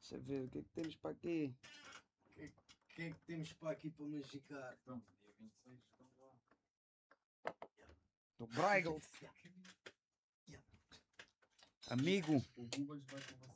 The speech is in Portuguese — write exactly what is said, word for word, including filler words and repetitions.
Deixa eu ver o que é que temos para aqui. O que, que é que temos para aqui para magicar? Então, dia vinte e seis, estão lá. Do Braigels. Yeah. Yeah. Amigo. O Rubens vai com você.